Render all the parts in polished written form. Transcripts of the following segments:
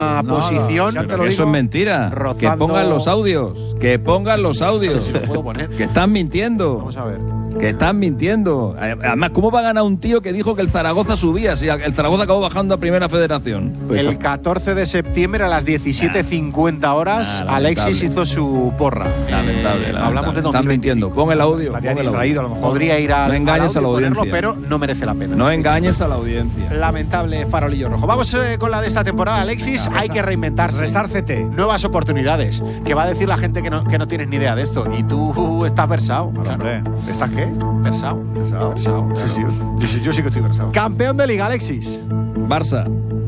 posición. Eso es mentira. Rozando... Que pongan los audios. Que pongan los audios. Sí, lo puedo poner. Que están mintiendo. Vamos a ver. Que están mintiendo. Además, ¿cómo va a ganar un tío que dijo que el Zaragoza subía si el Zaragoza acabó bajando a Primera Federación? Pues el 14 de septiembre a las 17:50 horas, Alexis hizo su porra. Lamentable. Hablamos de 2025. Están mintiendo. Pon el audio. Estaría distraído a lo mejor. Podría ir No engañes a la ponerlo, audiencia. pero no merece la pena. No engañes a la audiencia. Lamentable farolillo rojo. Vamos con la de esta temporada, Alexis. Hay que reinventarse. Resárcete. Nuevas oportunidades. Que va a decir la gente que no tienes ni idea de esto. Y tú estás versado. Claro, hombre. ¿Estás qué? Versado. Versado. Claro. Sí. Yo sí que estoy versado. Campeón de Liga, Alexis. Barça.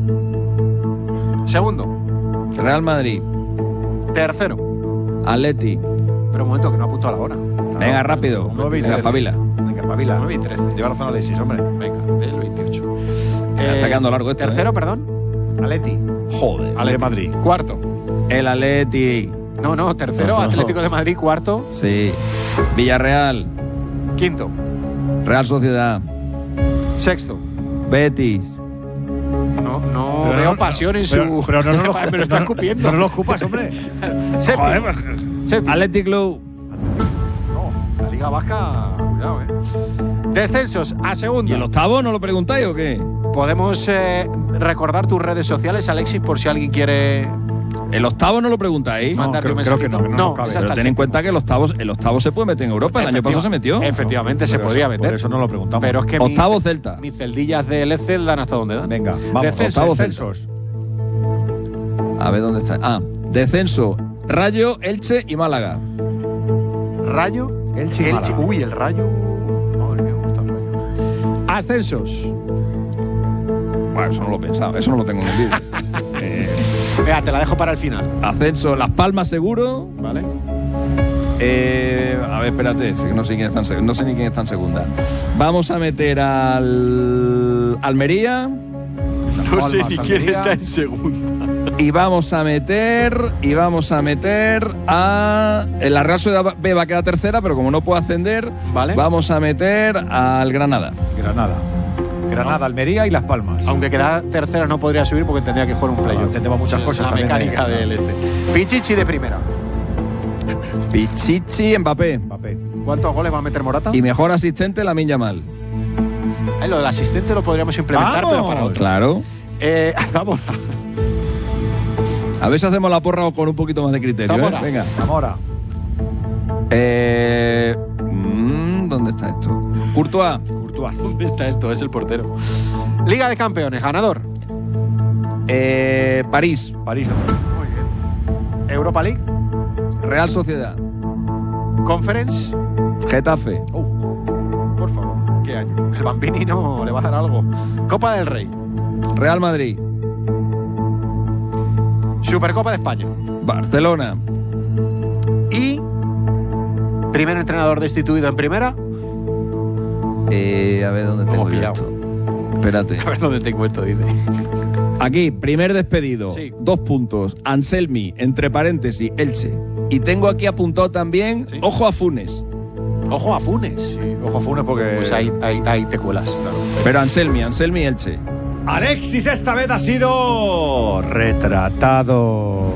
Segundo. Real Madrid. Tercero. Atleti. Pero un momento, que no apunto a la hora. Venga, rápido. 9 y Venga, 13. pabila. Venga, pabila. 9 y 13. Lleva razón Alexis, hombre. Venga, del 28. Está quedando largo esto. Tercero, perdón. Atleti. Joder. Ale de Madrid. Cuarto. El Atleti. No, tercero, Atlético de Madrid. Cuarto. Sí. Villarreal. Quinto. Real Sociedad. Sexto. Betis. No Pero veo no, pasión en su. Pero no lo me lo está escupiendo. No lo ocupas, hombre. Séptimo. Séptimo. Athletic Club. No, la Liga Vasca. Cuidado, Descensos a segunda. ¿Y el octavo no lo preguntáis o qué? Podemos recordar tus redes sociales, Alexis, por si alguien quiere. El octavo no lo preguntáis. No, mandarte un creo que mensajito. no cabe. es hasta Pero el ten en cuenta que el octavo se puede meter en Europa. El año pasado se metió. Efectivamente, se podría meter. Por eso no lo preguntamos. Pero es que Octavo Celta. mis celdillas del Excel dan hasta donde dan. Venga, vamos. Descensos. A ver dónde está. Descenso. Rayo, Elche y Málaga. Rayo, Elche y Málaga. Uy, el Rayo. Madre mía, cómo está el Rayo. Ascensos. Bueno, eso no lo he pensado. Eso no lo tengo en el vídeo. Venga, te la dejo para el final. Ascenso. Las Palmas seguro. ¿Vale? A ver, espérate. Es que no sé ni quién está en segunda. Vamos a meter al Almería. No sé ni quién está en segunda. Y vamos a meter a. La Real Sociedad B va a quedar tercera, pero como no puede ascender, Vale. vamos a meter al Granada. Granada, Almería y Las Palmas. Aunque quedara tercera no podría subir porque tendría que jugar un playoff. Entendemos muchas cosas La también. mecánica del Pichichi de primera. Pichichi, Mbappé. ¿Cuántos goles va a meter Morata? Y mejor asistente, Lamine Yamal. Lo del asistente lo podríamos implementar, ¡Vamos! pero para otro. Claro. Zamora. A ver si hacemos la porra con un poquito más de criterio. Zamora. Venga. Zamora. ¿Dónde está esto? Courtois. ¿Dónde está esto? Es el portero. Liga de Campeones, ganador. París. Muy bien. Europa League. Real Sociedad. Conference. Getafe. Por favor, ¿qué año? El Bambini no le va a dar algo. Copa del Rey. Real Madrid. Supercopa de España. Barcelona. Y primer entrenador destituido en primera. A ver dónde tengo yo esto. Espérate. A ver dónde tengo esto, dice. Aquí, primer despedido. Sí. 2 puntos. Anselmi, entre paréntesis, Elche. Y tengo aquí apuntado también, Sí. ojo a Funes. Ojo a Funes. Sí, ojo Funes porque. Pues ahí te cuelas. Claro. Pero Anselmi, Elche. Alexis esta vez ha sido retratado.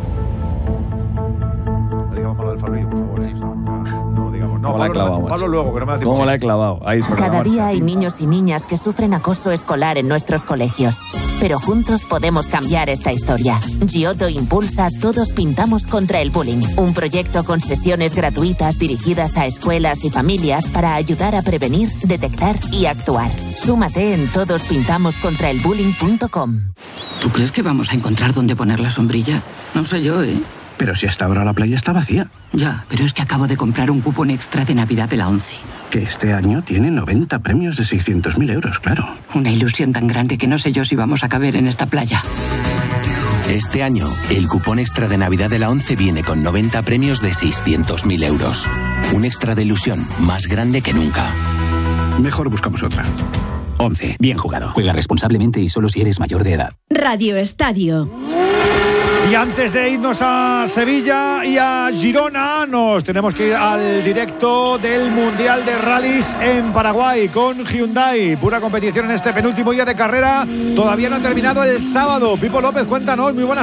No digamos malo del Fabrillo, por favor. No lo digamos. No, ¿Cómo la he clavado, macho? Pablo luego, que no me da tiempo. ¿Cómo la he clavado? Ahí sobre la Cada marcha. día hay niños y niñas que sufren acoso escolar en nuestros colegios. Pero juntos podemos cambiar esta historia. Giotto impulsa Todos Pintamos contra el Bullying, un proyecto con sesiones gratuitas dirigidas a escuelas y familias para ayudar a prevenir, detectar y actuar. Súmate en todospintamoscontraelbullying.com. ¿Tú crees que vamos a encontrar dónde poner la sombrilla? No sé yo, ¿eh? Pero si hasta ahora la playa está vacía. Ya, pero es que acabo de comprar un cupón extra de Navidad de la ONCE. Que este año tiene 90 premios de 600.000 euros, claro. Una ilusión tan grande que no sé yo si vamos a caber en esta playa. Este año, el cupón extra de Navidad de la ONCE viene con 90 premios de 600.000 euros. Un extra de ilusión más grande que nunca. Mejor buscamos otra. 11. Bien jugado. Juega responsablemente y solo si eres mayor de edad. Radio Estadio. Y antes de irnos a Sevilla y a Girona, nos tenemos que ir al directo del Mundial de Rallys en Paraguay con Hyundai. Pura competición en este penúltimo día de carrera. Todavía no ha terminado el sábado. Pipo López, cuéntanos, muy buenas